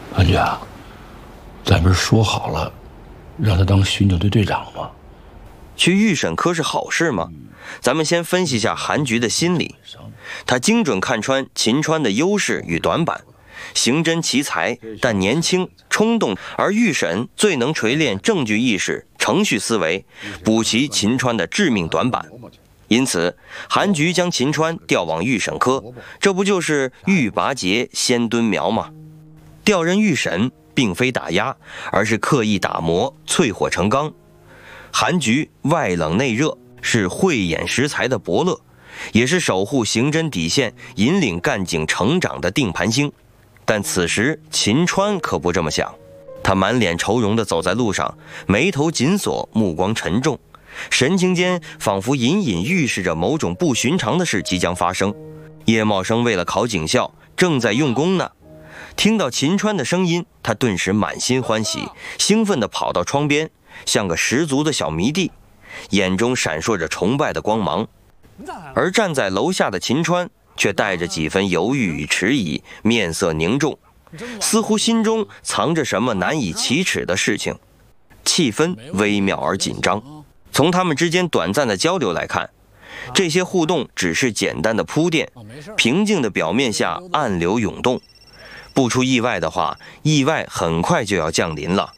韩局啊，咱不是说好了，让他当巡警队队长吗？ 去预审科是好事吗？咱们先分析一下韩局的心理。他精准看穿秦川的优势与短板，刑侦奇才，但年轻冲动，而预审最能锤炼证据意识、程序思维，补齐秦川的致命短板。因此，韩局将秦川调往预审科，这不就是欲拔节先蹲苗吗？调任预审并非打压，而是刻意打磨，淬火成钢。韩局外冷内热，是慧眼识才的伯乐，也是守护刑侦底线、引领干警成长的定盘星。但此时秦川可不这么想，他满脸愁容地走在路上，眉头紧锁，目光沉重，神情间仿佛隐隐预示着某种不寻常的事即将发生。叶茂生为了考警校，正在用功呢。听到秦川的声音，他顿时满心欢喜，兴奋地跑到窗边，像个十足的小迷弟，眼中闪烁着崇拜的光芒。而站在楼下的秦川却带着几分犹豫与迟疑，面色凝重，似乎心中藏着什么难以启齿的事情，气氛微妙而紧张。从他们之间短暂的交流来看，这些互动只是简单的铺垫，平静的表面下暗流涌动。不出意外的话，意外很快就要降临了。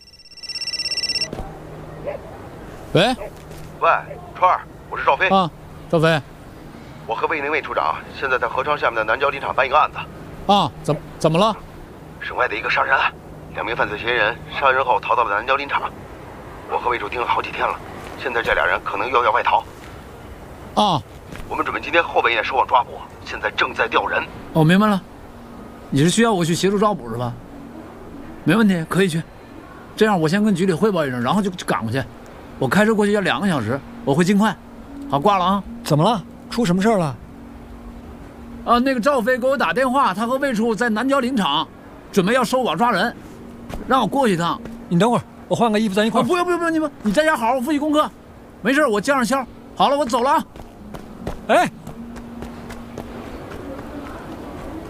喂， 川儿，我是赵飞。 啊，赵飞， 我和魏宁魏处长现在在合昌下面的南郊林场办一个案子。 啊，怎么了？ 省外的一个杀人案，2名犯罪嫌疑人杀人后逃到了南郊林场。我和魏处盯了好几天了，现在这俩人可能又要外逃。 啊， 我们准备今天后半夜收网抓捕，现在正在调人。 哦，明白了。你是需要我去协助抓捕是吧？没问题，可以去。这样我先跟局里汇报一声，然后就赶过去。我开车过去要2个小时，我会尽快。好，挂了啊。 怎么了？出什么事了？ 那个赵飞给我打电话，他和魏处在南郊林场，准备要收网抓人，让我过去一趟。 你等会儿，我换个衣服，咱一块儿。 不用，你在家好好复习功课。没事，我叫上肖。好了，我走了啊。 哎。